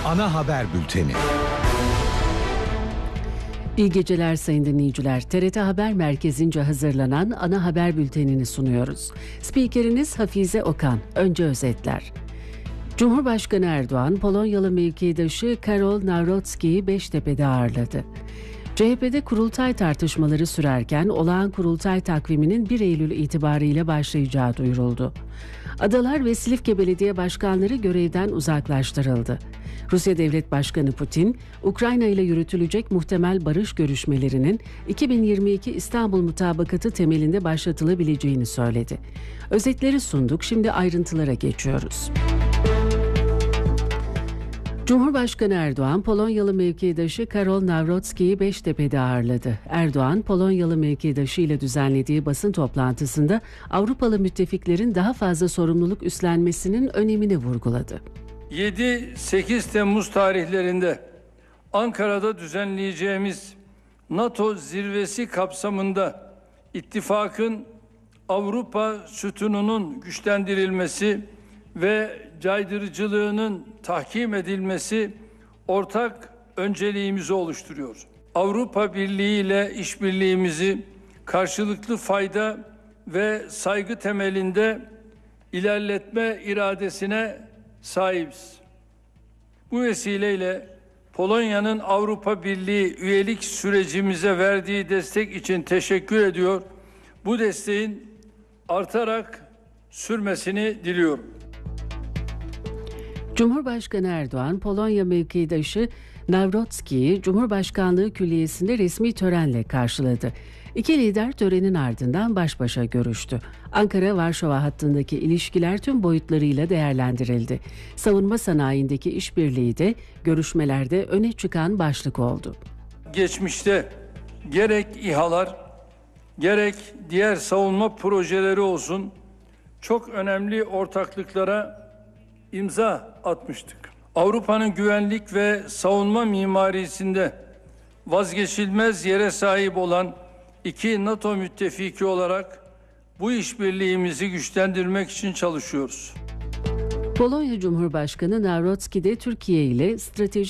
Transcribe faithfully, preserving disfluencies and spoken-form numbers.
Ana haber bülteni. İyi geceler sayın dinleyiciler. T R T Haber Merkezi'nce hazırlanan ana haber bültenini sunuyoruz. Spikeriniz Hafize Okan. Önce özetler. Cumhurbaşkanı Erdoğan, Polonyalı mevkidaşı Karol Nawrocki'yi Beştepe'de ağırladı. C H P'de kurultay tartışmaları sürerken olağan kurultay takviminin bir Eylül itibariyle başlayacağı duyuruldu. Adalar ve Silifke Belediye Başkanları görevden uzaklaştırıldı. Rusya Devlet Başkanı Putin, Ukrayna ile yürütülecek muhtemel barış görüşmelerinin iki bin yirmi iki İstanbul Mutabakatı temelinde başlatılabileceğini söyledi. Özetleri sunduk, şimdi ayrıntılara geçiyoruz. Cumhurbaşkanı Erdoğan, Polonyalı mevkidaşı Karol Nawrocki'yi Beştepe'de ağırladı. Erdoğan, Polonyalı mevkidaşı ile düzenlediği basın toplantısında Avrupalı müttefiklerin daha fazla sorumluluk üstlenmesinin önemini vurguladı. yedi sekiz Temmuz tarihlerinde Ankara'da düzenleyeceğimiz NATO zirvesi kapsamında ittifakın Avrupa sütununun güçlendirilmesi ve caydırıcılığının tahkim edilmesi ortak önceliğimizi oluşturuyor. Avrupa Birliği ile işbirliğimizi karşılıklı fayda ve saygı temelinde ilerletme iradesine sahibiz. Bu vesileyle Polonya'nın Avrupa Birliği üyelik sürecimize verdiği destek için teşekkür ediyor. Bu desteğin artarak sürmesini diliyorum. Cumhurbaşkanı Erdoğan, Polonya mevkidaşı Nawrocki'yi Cumhurbaşkanlığı Külliyesi'nde resmi törenle karşıladı. İki lider törenin ardından baş başa görüştü. Ankara-Varşova hattındaki ilişkiler tüm boyutlarıyla değerlendirildi. Savunma sanayindeki işbirliği de görüşmelerde öne çıkan başlık oldu. Geçmişte gerek İHA'lar, gerek diğer savunma projeleri olsun çok önemli ortaklıklara imza atmıştık. Avrupa'nın güvenlik ve savunma mimarisinde vazgeçilmez yere sahip olan iki NATO müttefiki olarak bu işbirliğimizi güçlendirmek için çalışıyoruz. Polonya Cumhurbaşkanı Nawrocki de Türkiye ile stratejik